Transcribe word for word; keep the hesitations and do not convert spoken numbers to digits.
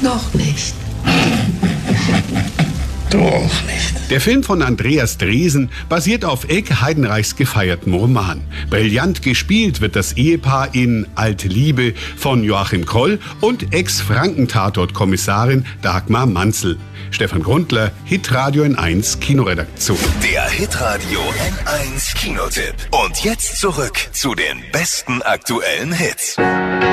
Noch nicht. Du auch nicht. Der Film von Andreas Dresen basiert auf Elke Heidenreichs gefeiertem Roman. Brillant gespielt wird das Ehepaar in Alte Liebe von Joachim Kroll und Ex-Franken-Tatort-Kommissarin Dagmar Manzel. Stefan Grundler, Hitradio N eins Kinoredaktion. Der Hitradio N eins Kinotipp. Und jetzt zurück zu den besten aktuellen Hits.